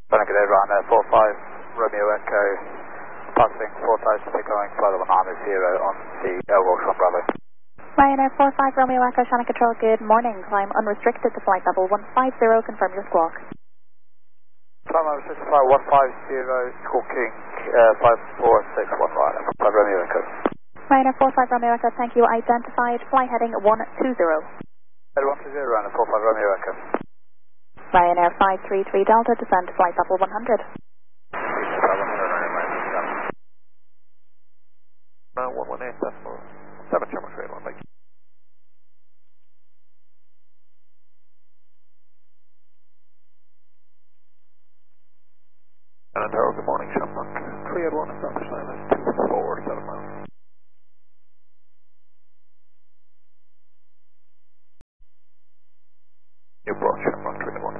Good day, Ryanair 45 Romeo Echo, passing 4,000 feet going flight 190 on the Welsh Bravo. Ryanair 45 Romeo Echo, Shannon Control, good morning. Climb unrestricted to flight level 150, confirm your squawk. Climb unrestricted flight 150, squawking 5461 Ryanair 45 Romeo Echo. Ryanair 45 Romeo Echo, thank you. Identified, flight heading 120. Head 120, Ryanair 45 Romeo Echo. Ryanair 533 Delta, descend to flight level 100. 118.7 Sherman Trade 1, thank you. And good morning, Shamrock 381, establish line is 247 miles.